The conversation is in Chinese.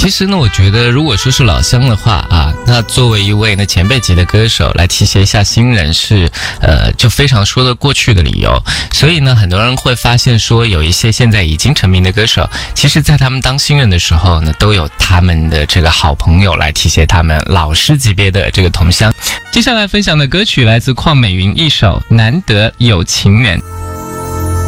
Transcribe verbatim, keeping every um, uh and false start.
其实呢，我觉得如果说是老乡的话啊，那作为一位呢前辈级的歌手来提携一下新人是呃就非常说得过去的理由。所以呢，很多人会发现说有一些现在已经成名的歌手，其实在他们当新人的时候呢，都有他们的这个好朋友来提携他们，老师级别的这个同乡。接下来分享的歌曲来自邝美云一首《难得有情人》。